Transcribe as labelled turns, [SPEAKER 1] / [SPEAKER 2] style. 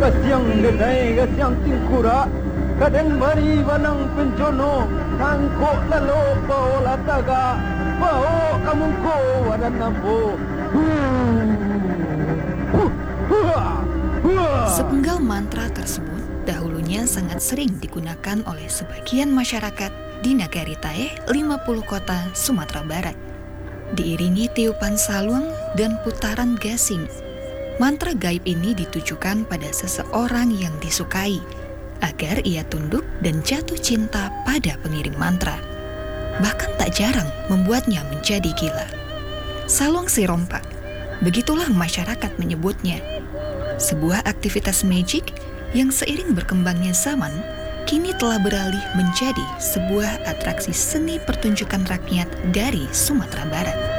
[SPEAKER 1] Kasiang denai, kasiang tingkura, kadang bari banang penjono, tangkok lalo paola taga, pao kamungko wadan nampo.
[SPEAKER 2] Sepenggal mantra tersebut dahulunya sangat sering digunakan oleh sebagian masyarakat di Nagari Taeh, 50 kota Sumatera Barat. Diiringi tiupan saluang dan putaran gasing, mantra gaib ini ditujukan pada seseorang yang disukai, agar ia tunduk dan jatuh cinta pada pengiring mantra. Bahkan tak jarang membuatnya menjadi gila. Saluang Sirompa, begitulah masyarakat menyebutnya. Sebuah aktivitas magic yang seiring berkembangnya zaman, kini telah beralih menjadi sebuah atraksi seni pertunjukan rakyat dari Sumatera Barat.